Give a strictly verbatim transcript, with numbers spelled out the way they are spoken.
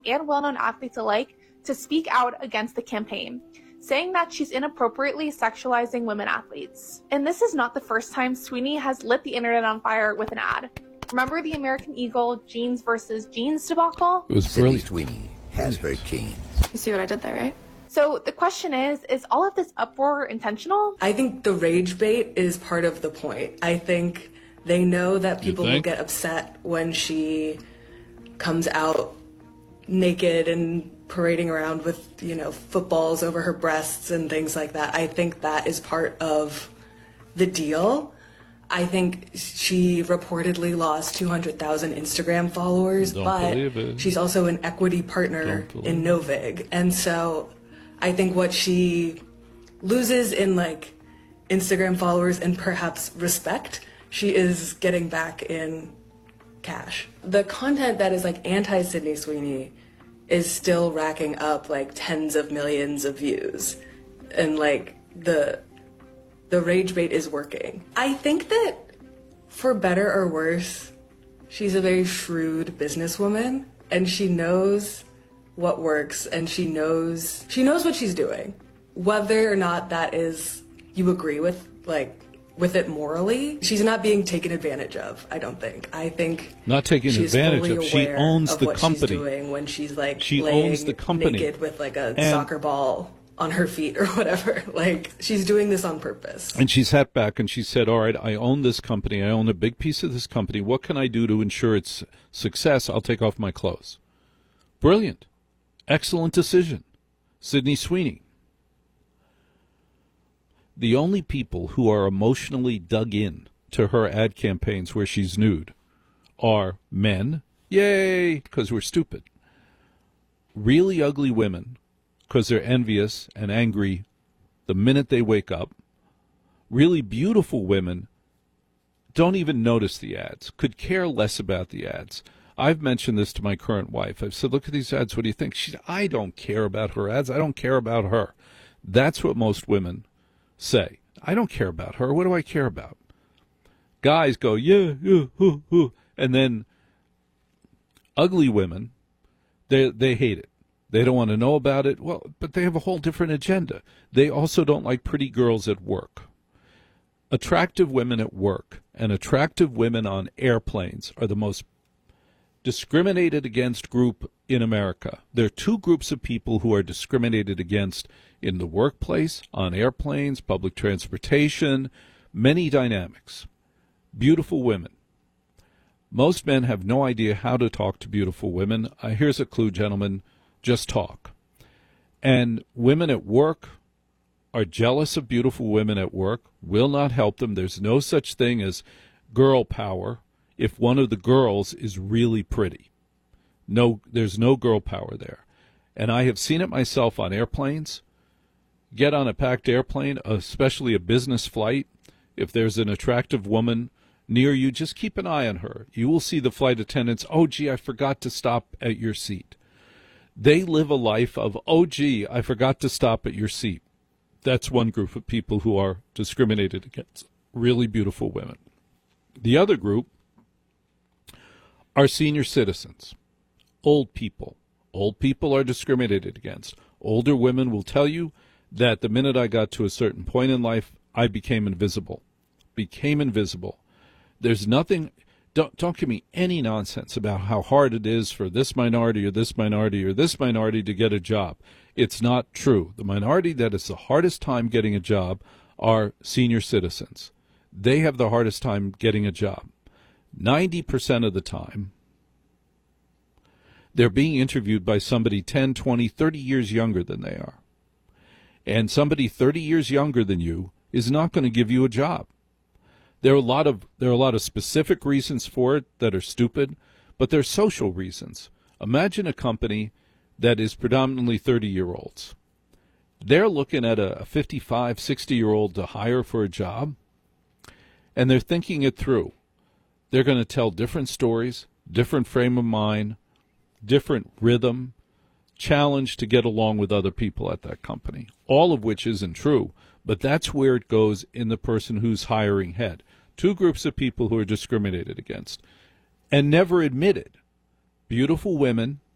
and well-known athletes alike to speak out against the campaign, saying that she's inappropriately sexualizing women athletes. And this is not the first time Sweeney has lit the internet on fire with an ad. Remember the American Eagle jeans versus jeans debacle? It was brilliant. Sydney Sweeney has her jeans. You see what I did there, right? So the question is, is all of this uproar intentional? I think the rage bait is part of the point. I think they know that people will get upset when she comes out naked and parading around with, you know, footballs over her breasts and things like that. I think that is part of the deal. I think she reportedly lost two hundred thousand Instagram followers, Don't but she's also an equity partner in Novig. And so I think what she loses in like Instagram followers and perhaps respect, she is getting back in cash. The content that is like anti-Sydney Sweeney is still racking up like tens of millions of views. And like the the rage bait is working. I think that for better or worse, she's a very shrewd businesswoman and she knows what works and she knows she knows what she's doing. Whether or not that is you agree with like with it morally, she's not being taken advantage of, I don't think. I think not taking advantage of. She owns of the what company. She's doing when she's like she laying owns the company naked with like a and soccer ball on her feet or whatever. Like she's doing this on purpose. And she sat back and she said, all right, I own this company. I own a big piece of this company. What can I do to ensure its success? I'll take off my clothes. Brilliant. Excellent decision. Sydney Sweeney. The only people who are emotionally dug in to her ad campaigns where she's nude are men, yay, because we're stupid. Really ugly women, because they're envious and angry the minute they wake up. Really beautiful women don't even notice the ads, could care less about the ads. I've mentioned this to my current wife. I've said, look at these ads. What do you think? She said, I don't care about her ads. I don't care about her. That's what most women say. I don't care about her. What do I care about? Guys go, yeah, yeah, uh, uh. And then ugly women, they they hate it. They don't want to know about it. Well, but they have a whole different agenda. They also don't like pretty girls at work. Attractive women at work and attractive women on airplanes are the most discriminated against group in America. There are two groups of people who are discriminated against in the workplace, on airplanes, public transportation, many dynamics. Beautiful women. Most men have no idea how to talk to beautiful women. Uh, here's a clue, gentlemen. Just talk. And women at work are jealous of beautiful women at work, will not help them. There's no such thing as girl power if one of the girls is really pretty. No, there's no girl power there. And I have seen it myself on airplanes. Get on a packed airplane, especially a business flight. If there's an attractive woman near you, just keep an eye on her. You will see the flight attendants, oh, gee, I forgot to stop at your seat. They live a life of, oh, gee, I forgot to stop at your seat. That's one group of people who are discriminated against, really beautiful women. The other group are senior citizens, old people. Old people are discriminated against. Older women will tell you that the minute I got to a certain point in life, I became invisible. Became invisible. There's nothing, don't, don't give me any nonsense about how hard it is for this minority or this minority or this minority to get a job. It's not true. The minority that is the hardest time getting a job are senior citizens. They have the hardest time getting a job. ninety percent of the time, they're being interviewed by somebody ten, twenty, thirty years younger than they are. And somebody thirty years younger than you is not going to give you a job. There are a lot of there are a lot of specific reasons for it that are stupid, but they're social reasons. Imagine a company that is predominantly thirty-year-olds. They're looking at a fifty-five, sixty-year-old to hire for a job, and they're thinking it through. They're going to tell different stories, different frame of mind, different rhythm, challenge to get along with other people at that company, all of which isn't true, but that's where it goes in the person who's hiring head. Two groups of people who are discriminated against and never admitted. Beautiful women